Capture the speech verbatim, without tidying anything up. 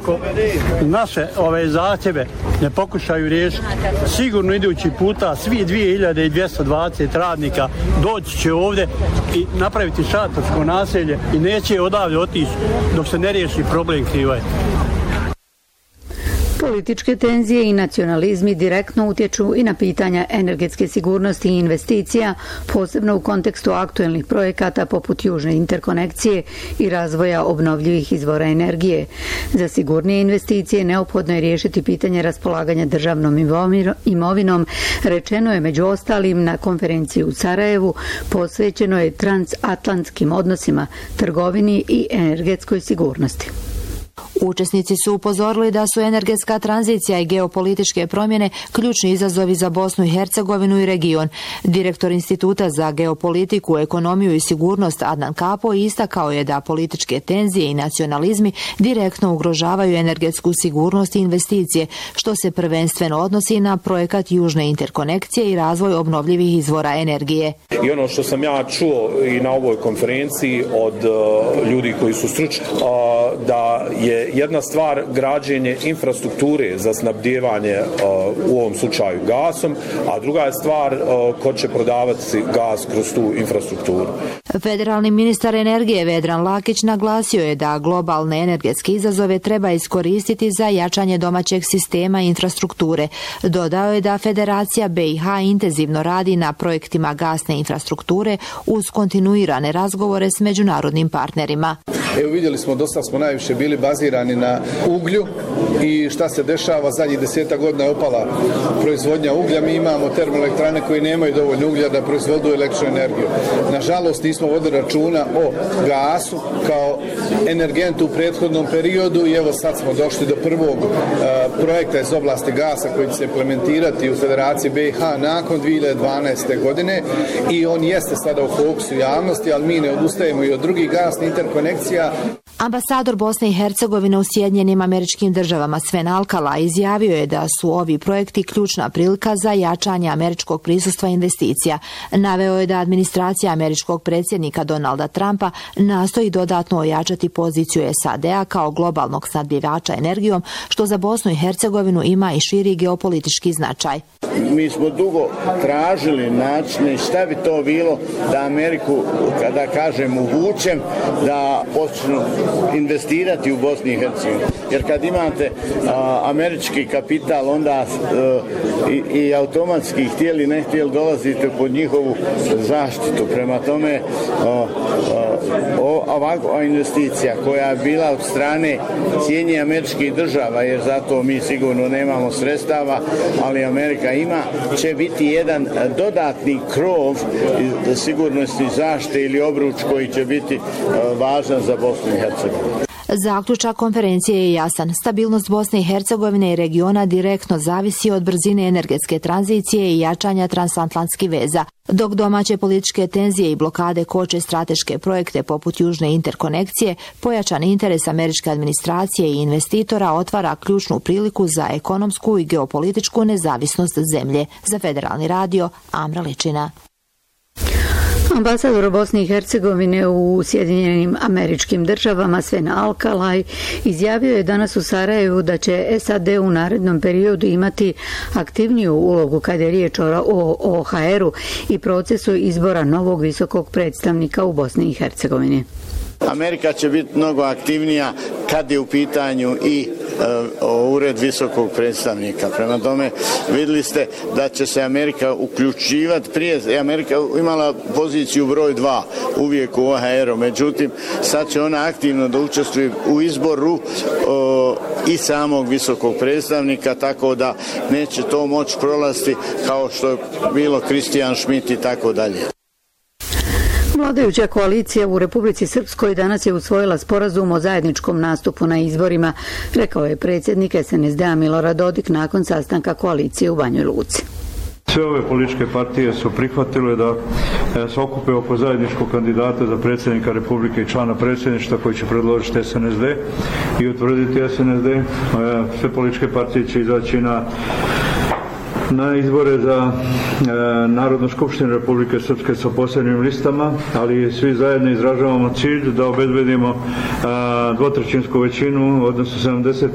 ako naše ove zahtjeve ne pokušaju riješiti, sigurno idući puta svi dvije hiljade dvjesto dvadeset radnika doći će ovdje i napraviti šatorsko naselje i neće odavde otići dok se ne riješi problem Krivaje. Političke tenzije i nacionalizmi direktno utječu i na pitanja energetske sigurnosti i investicija, posebno u kontekstu aktuelnih projekata poput južne interkonekcije i razvoja obnovljivih izvora energije. Za sigurnije investicije neophodno je riješiti pitanje raspolaganja državnom imovinom, rečeno je među ostalim na konferenciji u Sarajevu, posvećeno je transatlantskim odnosima, trgovini i energetskoj sigurnosti. Učesnici su upozorili da su energetska tranzicija i geopolitičke promjene ključni izazovi za Bosnu i Hercegovinu i region. Direktor Instituta za geopolitiku, ekonomiju i sigurnost Adnan Kapo istakao je da političke tenzije i nacionalizmi direktno ugrožavaju energetsku sigurnost i investicije, što se prvenstveno odnosi na projekat južne interkonekcije i razvoj obnovljivih izvora energije. I ono što sam ja čuo i na ovoj konferenciji od uh, ljudi koji su stručni, uh, da je jedna stvar građenje infrastrukture za snabdijevanje uh, u ovom slučaju gasom, a druga je stvar uh, ko će prodavati gas kroz tu infrastrukturu. Federalni ministar energije Vedran Lakić naglasio je da globalne energetske izazove treba iskoristiti za jačanje domaćeg sistema infrastrukture. Dodao je da Federacija B i H intenzivno radi na projektima gasne infrastrukture uz kontinuirane razgovore s međunarodnim partnerima. Evo vidjeli smo, dosta smo najviše bili bazirani na uglju i šta se dešava, zadnjih deseta godina je opala proizvodnja uglja. Mi imamo termoelektrane koje nemaju dovoljno uglja da proizvodu električnu energiju. Nažalost, nismo vodili računa o gasu kao energentu u prethodnom periodu i evo sad smo došli do prvog uh, projekta iz oblasti gasa koji će se implementirati u Federaciji B i H nakon dvije hiljade dvanaeste. godine i on jeste sada u fokusu javnosti, ali mi ne odustajemo i od drugih gasnih interkonekcija. Ambasador Bosne i Hercegovine u Sjedinjenim Američkim Državama Sven Alcala izjavio je da su ovi projekti ključna prilika za jačanje američkog prisustva investicija. Naveo je da administracija američkog predsjednika Donalda Trumpa nastoji dodatno ojačati poziciju S A D-a kao globalnog snabdjevača energijom, što za Bosnu i Hercegovinu ima i širi geopolitički značaj. Mi smo dugo tražili načine šta bi to bilo da Ameriku, kada kažem uvučem, da počnu investirati u Bosni i Hercegovini. Jer kad imate a, američki kapital, onda a, i, i automatski htjeli ne htjeli dolazite pod njihovu zaštitu. Prema tome a, a, ovakva investicija koja je bila od strane Sjedinjenih Američkih Država, jer zato mi sigurno nemamo sredstava, ali Amerika ima, će biti jedan dodatni krov sigurnosti zaštite ili obruč koji će biti važan za Bosnu i Hercegovinu. Zaključak konferencije je jasan. Stabilnost Bosne i Hercegovine i regiona direktno zavisi od brzine energetske tranzicije i jačanja transatlantskih veza. Dok domaće političke tenzije i blokade koče strateške projekte poput južne interkonekcije, pojačan interes američke administracije i investitora otvara ključnu priliku za ekonomsku i geopolitičku nezavisnost zemlje. Za Federalni radio, Amra Ličina. Ambasador Bosne i Hercegovine u Sjedinjenim Američkim Državama Sven Alcala izjavio je danas u Sarajevu da će S A D u narednom periodu imati aktivniju ulogu kada je riječ o O H R-u i procesu izbora novog visokog predstavnika u Bosni i Hercegovini. Amerika će biti mnogo aktivnija kad je u pitanju i uh, ured visokog predstavnika. Prema tome vidjeli ste da će se Amerika uključivati. Prije Amerika imala poziciju broj dva uvijek u O H R-u, međutim sad će ona aktivno da učestvuje u izboru uh, i samog visokog predstavnika, tako da neće to moći prolaziti kao što je bilo Kristijan Schmidt i tako dalje. Vladajuća koalicija u Republici Srpskoj danas je usvojila sporazum o zajedničkom nastupu na izborima, rekao je predsjednik S N S D-a Milorad Dodik nakon sastanka koalicije u Banjoj Luci. Sve ove političke partije su prihvatile da se okupe oko zajedničkog kandidata za predsjednika Republike i člana predsjedništva koji će predložiti S N S D i utvrditi S N S D. Sve političke partije će izaći na na izbore za e, Narodnu skupštinu Republike Srpske sa posebnim listama, ali svi zajedno izražavamo cilj da obezbedimo e, dvotrećinsku većinu, odnosno sedamdeset